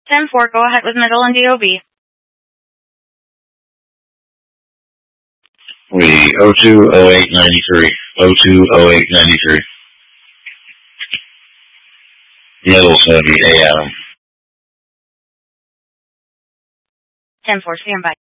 10-4, go ahead with middle and DOB. We 020893. 020893. Middle's going to be AM. 10-4, stand by.